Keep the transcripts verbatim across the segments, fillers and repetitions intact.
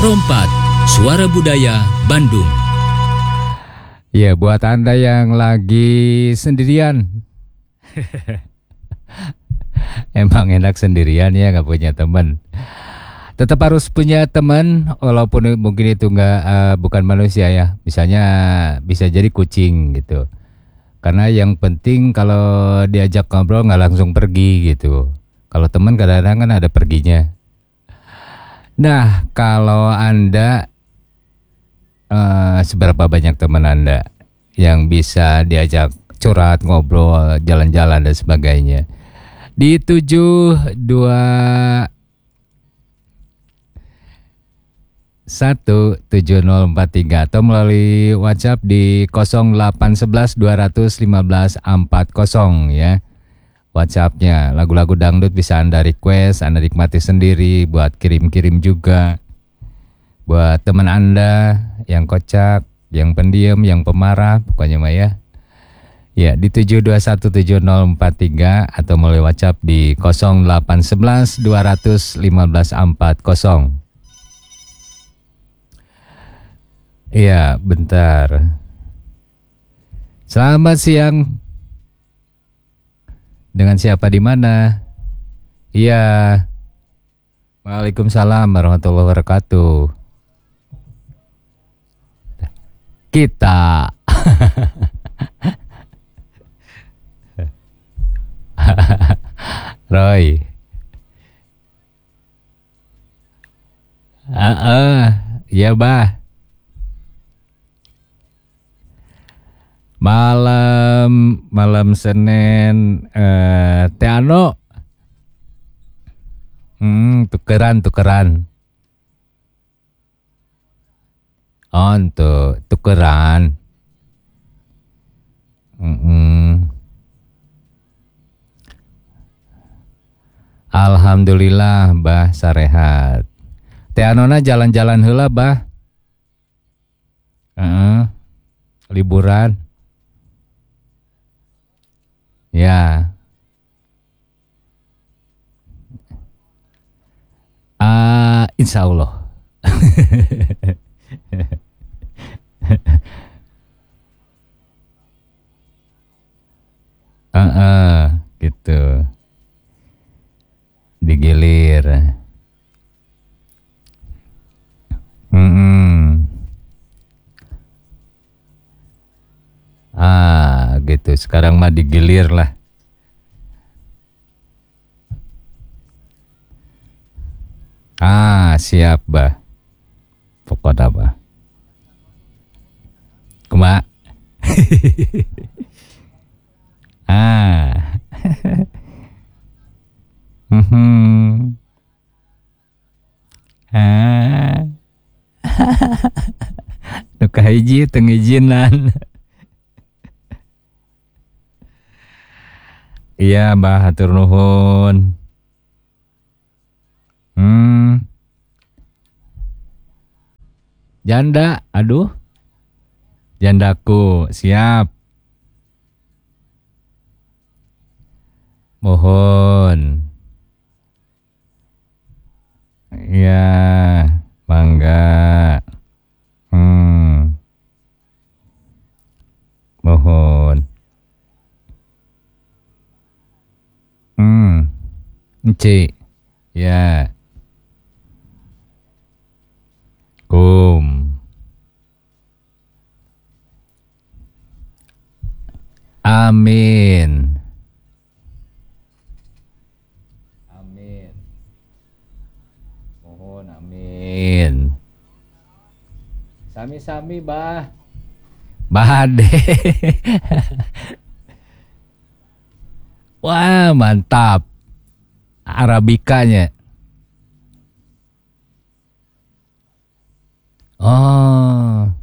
Rompat, Suara Budaya Bandung. Ya, buat Anda yang lagi sendirian. Emang enak sendirian ya, gak punya teman. Tetap harus punya teman, walaupun mungkin itu nggak uh, bukan manusia ya. Misalnya bisa jadi kucing gitu. Karena yang penting kalau diajak ngobrol nggak langsung pergi gitu. Kalau teman kadang-kadang kan ada perginya. Nah, kalau Anda uh, seberapa banyak teman Anda yang bisa diajak curhat, ngobrol, jalan-jalan dan sebagainya. Di tujuh dua satu tujuh nol empat tiga atau melalui WhatsApp di nol delapan satu satu dua satu lima empat nol ya. WhatsAppnya, lagu-lagu dangdut bisa Anda request, Anda nikmati sendiri, buat kirim-kirim juga. Buat teman Anda yang kocak, yang pendiam, yang pemarah, pokoknya mah ya. Ya, di tujuh dua satu tujuh nol empat tiga atau melalui WhatsApp di nol delapan satu satu dua satu lima empat nol. Iya, bentar. Selamat siang. Dengan siapa di mana? Iya. Waalaikumsalam warahmatullahi wabarakatuh. Kita. Roy. Ah, uh, ya bah. Malam malam Senin eh, Teano, hmm, tukeran tukeran, oh untuk tukeran, mm-mm. Alhamdulillah bah sarehat. Teanona jalan-jalan heula bah, uh, liburan. Ya, uh, insya Allah. uh, uh, gitu, digilir. Mm-mm. Ah, gitu. Sekarang mah digilir lah. Ah, siap, bah. Pokoknya, bah. Kuma. ah. Hmm. ah. Nuka hiji teu ngijinan. Iya, Mbah, hatur nuhun. Hmm. Janda, aduh. Jandaku, siap. Mohon. Iya, mangga. Hmm. Mohon. Hmm, Ence, ya, kum, amin, amin, mohon amin, sami-sami bah, bahade. Wah, mantap. Arabikanya. Oh.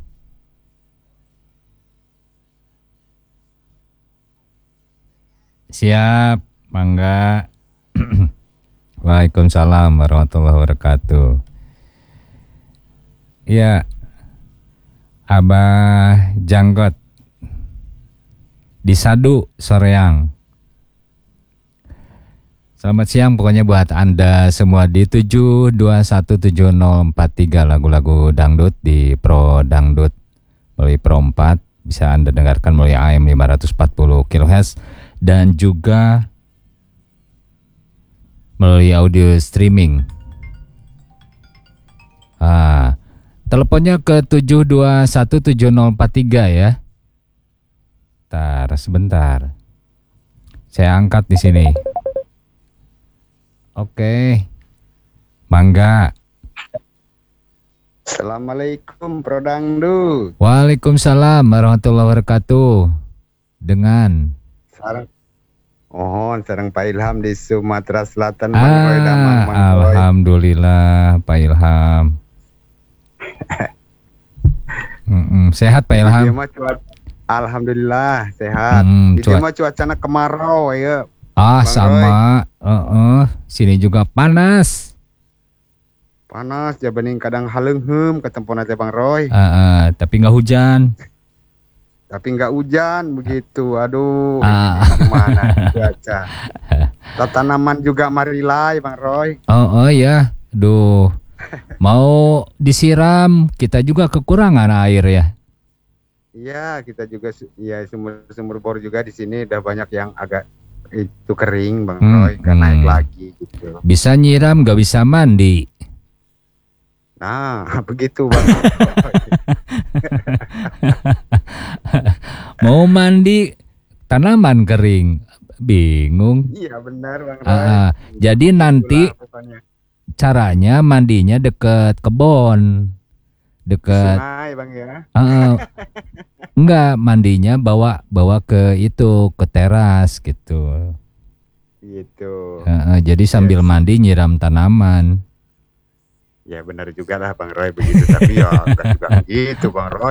Siap, mangga. Waalaikumsalam warahmatullahi wabarakatuh. Iya. Abah Janggot di Sadu Soreang. Selamat siang pokoknya buat Anda semua di tujuh dua satu tujuh nol empat tiga lagu-lagu dangdut di Pro Dangdut melalui Pro empat. Bisa Anda dengarkan melalui A M lima ratus empat puluh kilohertz dan juga melalui audio streaming. Ah, teleponnya ke tujuh dua satu tujuh nol empat tiga ya. Bentar, sebentar. Saya angkat di sini. Oke, mangga. Assalamualaikum Pro Dangdut. Waalaikumsalam warahmatullahi wabarakatuh. Dengan Sarang. Mohon sarang Pak Ilham di Sumatera Selatan. ah, Bang Roy Damang, Bang Roy. Alhamdulillah Pak Ilham. Mm-mm, sehat Pak Di dia Ilham? mah cuaca- Alhamdulillah sehat. Mm, Di dia cuaca- mah cuacana kemarau ya. Ah Bang sama, uh-uh. Sini juga panas. Panas ya bening kadang haleungheum ketempona teh Bang Roy. Uh, uh, tapi nggak hujan. Tapi nggak hujan begitu. Aduh, Ah. ini gimana cuaca. Tanaman juga marilai Bang Roy. Oh, oh ya, duh. Mau disiram, kita juga kekurangan air ya. Iya, kita juga su- ya sumur-sumur bor juga di sini udah banyak yang agak itu kering Bang Hmm, Roy, kan naik hmm. lagi gitu. Bisa nyiram, nggak bisa mandi. Nah, begitu Bang. Mau mandi, tanaman kering. Bingung. Iya benar Bang Roy. Ah, ah. Jadi nanti Itulah pokoknya. caranya mandinya deket kebon. Deket, Sungai Bang ya. ah, enggak, mandinya bawa bawa ke itu, ke teras gitu. Gitu. Ah, ah. Jadi sambil Yes. mandi nyiram tanaman. Ya benar juga lah Bang Roy begitu, tapi ya enggak juga begitu Bang Roy.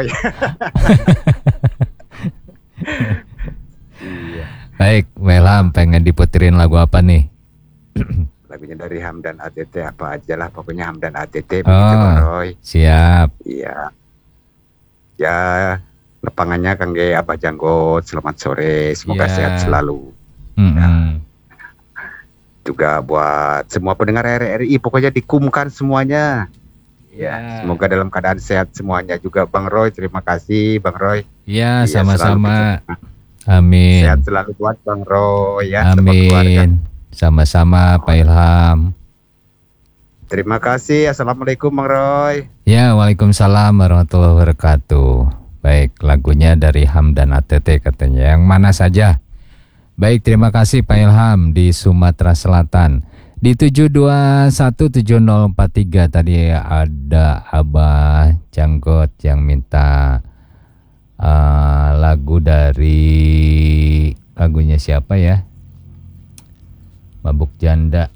Iya. Baik, Welham pengen diputerin lagu apa nih? Lagunya dari Hamdan A T T apa aja lah, pokoknya Hamdan A T T begitu Oh. Bang Roy. Siap. Iya. Ya, lepangannya kangge Abah Janggot, selamat sore, semoga Iya. sehat selalu. Mm-mm. Juga buat semua pendengar R R I, pokoknya dikumkan semuanya. Ya. Semoga dalam keadaan sehat semuanya juga Bang Roy. Terima kasih Bang Roy. Ya, Iya, sama-sama. selalu Amin. sehat selalu buat Bang Roy ya, sama keluarga. Amin. Sama-sama Pak Ilham. Terima kasih. Assalamualaikum Bang Roy. Ya, waalaikumsalam warahmatullahi wabarakatuh. Baik, lagunya dari Hamdan A T T katanya. Yang mana saja? Baik, terima kasih Pak Ilham di Sumatera Selatan. Di tujuh dua satu tujuh nol empat tiga tadi ada Abah Janggot yang minta uh, lagu dari lagunya siapa ya? Mabuk Janda.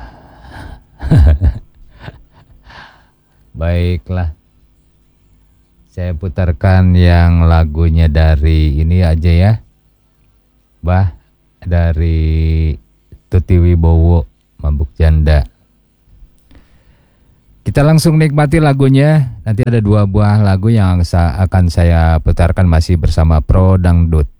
Baiklah. Saya putarkan yang lagunya dari ini aja ya. Bah, dari Tuti Wibowo, Mabuk Janda. Kita langsung nikmati lagunya. Nanti ada dua buah lagu yang sa- akan saya putarkan masih bersama Pro Dangdut.